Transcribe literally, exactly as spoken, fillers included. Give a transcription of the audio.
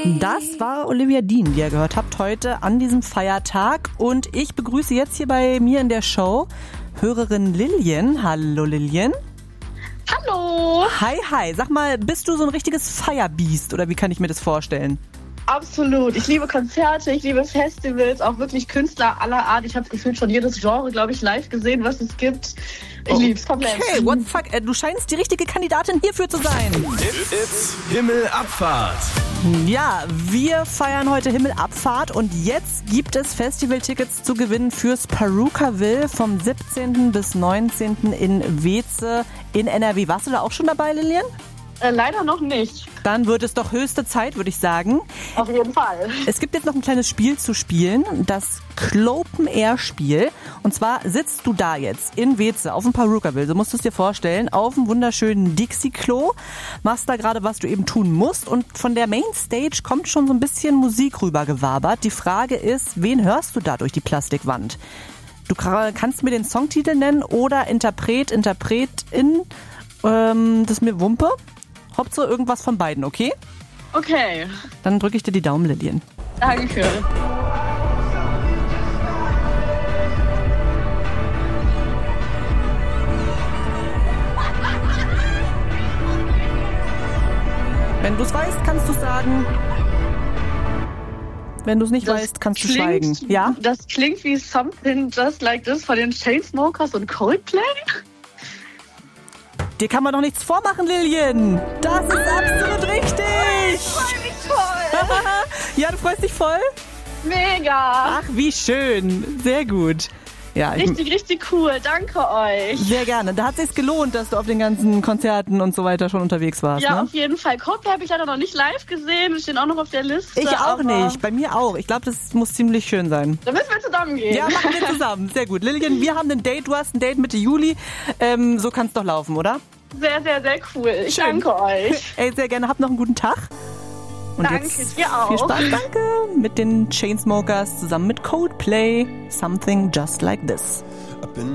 Das war Olivia Dean, die ihr gehört habt heute an diesem Feiertag. Und ich begrüße jetzt hier bei mir in der Show Hörerin Lilian. Hallo Lilian. Hallo. Hi, hi. Sag mal, bist du so ein richtiges Feierbiest oder wie kann ich mir das vorstellen? Absolut. Ich liebe Konzerte, ich liebe Festivals, auch wirklich Künstler aller Art. Ich habe gefühlt schon jedes Genre, glaube ich, live gesehen, was es gibt. Ich oh. lieb's komplett. Okay, what the fuck? Du scheinst die richtige Kandidatin hierfür zu sein. It's Himmelabfahrt. Ja, wir feiern heute Himmelabfahrt und jetzt gibt es Festivaltickets zu gewinnen fürs Perukaville vom siebzehnten bis neunzehnten in Weeze in N R W. Warst du da auch schon dabei, Lilian? Äh, leider noch nicht. Dann wird es doch höchste Zeit, würde ich sagen. Auf jeden Fall. Es gibt jetzt noch ein kleines Spiel zu spielen, das Clopen Air Spiel. Und zwar sitzt du da jetzt in Weeze auf dem Perukaville, so musst du es dir vorstellen, auf dem wunderschönen Dixie-Klo, machst da gerade, was du eben tun musst und von der Mainstage kommt schon so ein bisschen Musik rübergewabert. Die Frage ist, wen hörst du da durch die Plastikwand? Du kannst mir den Songtitel nennen oder Interpret, Interpretin, ähm, das ist mir Wumpe. Hauptsache irgendwas von beiden, okay? Okay. Dann drücke ich dir die Daumen, Lilian. Danke. Wenn du es weißt, kannst du sagen. Wenn du es nicht Das weißt, kannst du klingt, schweigen. Ja? Das klingt wie Something Just Like This von den Chainsmokers und Coldplay. Dir kann man doch nichts vormachen, Lilian. Das ist absolut richtig. Ich freue mich voll. Ja, du freust dich voll? Mega. Ach, wie schön. Sehr gut. Ja, ich, Richtig, richtig cool. Danke euch. sehr gerne. Da hat es sich gelohnt, dass du auf den ganzen Konzerten und so weiter schon unterwegs warst. Ja, ne? auf jeden Fall. Coldplay habe ich leider noch nicht live gesehen. Wir stehen auch noch auf der Liste. Ich auch aber nicht. Bei mir auch. Ich glaube, das muss ziemlich schön sein. Da müssen wir zusammen gehen. Ja, machen wir zusammen. Sehr gut. Lilian, wir haben ein Date. Du hast ein Date Mitte Juli. Ähm, so kann es doch laufen, oder? Sehr, sehr, sehr cool. Ich Schön. danke euch. Ey, sehr gerne. Habt noch einen guten Tag. Und Danke, jetzt dir auch. viel Spaß, danke, mit den Chainsmokers zusammen mit Coldplay. Something Just Like This.